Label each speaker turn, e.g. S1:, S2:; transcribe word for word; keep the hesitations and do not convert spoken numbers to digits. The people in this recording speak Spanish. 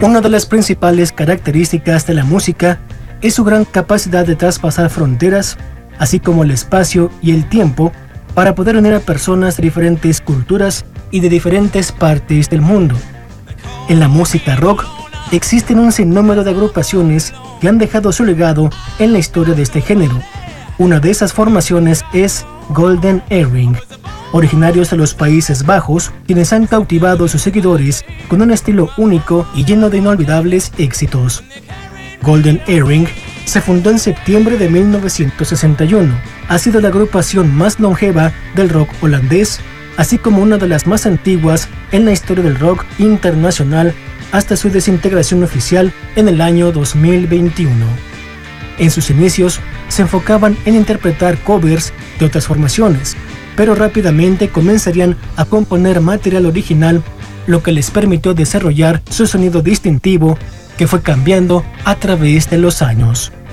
S1: Una de las principales características de la música es su gran capacidad de traspasar fronteras, así como el espacio y el tiempo, para poder unir a personas de diferentes culturas y de diferentes partes del mundo. En la música rock existen un sinnúmero de agrupaciones que han dejado su legado en la historia de este género. Una de esas formaciones es Golden Earring, originarios de los Países Bajos, quienes han cautivado a sus seguidores con un estilo único y lleno de inolvidables éxitos. Golden Earring se fundó en septiembre de mil novecientos sesenta y uno. Ha sido la agrupación más longeva del rock holandés, así como una de las más antiguas en la historia del rock internacional hasta su desintegración oficial en el año dos mil veintiuno. En sus inicios se enfocaban en interpretar covers de otras formaciones, pero rápidamente comenzarían a componer material original, lo que les permitió desarrollar su sonido distintivo, que fue cambiando a través de los años.